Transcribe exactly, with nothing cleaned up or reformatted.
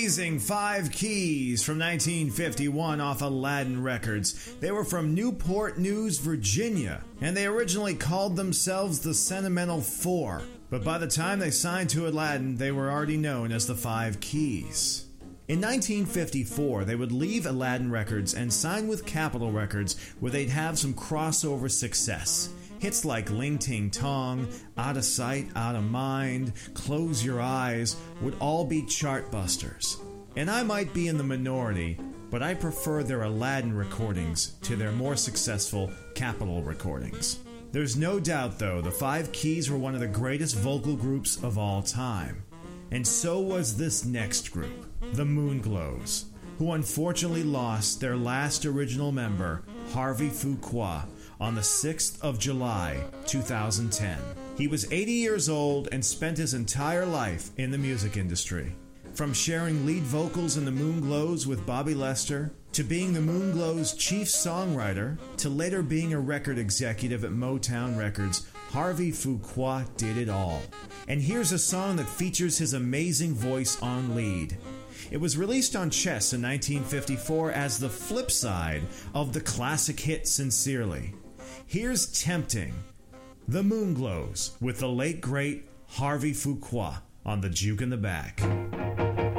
amazing Five Keys from nineteen fifty-one off Aladdin Records. They were from Newport News, Virginia, and they originally called themselves the Sentimental Four. But by the time they signed to Aladdin, they were already known as the Five Keys. In nineteen fifty-four, they would leave Aladdin Records and sign with Capitol Records, where they'd have some crossover success. Hits like Ling Ting Tong, Out of Sight, Out of Mind, Close Your Eyes would all be chartbusters. And I might be in the minority, but I prefer their Aladdin recordings to their more successful Capitol recordings. There's no doubt, though, the Five Keys were one of the greatest vocal groups of all time. And so was this next group, the Moonglows, who unfortunately lost their last original member, Harvey Fuqua, on the sixth of July, two thousand ten. He was eighty years old and spent his entire life in the music industry. From sharing lead vocals in the Moonglows with Bobby Lester, to being the Moonglows' chief songwriter, to later being a record executive at Motown Records, Harvey Fuqua did it all. And here's a song that features his amazing voice on lead. It was released on Chess in nineteen fifty-four as the flip side of the classic hit Sincerely. Here's Tempting, the Moonglows, with the late great Harvey Fuqua on the juke in the back.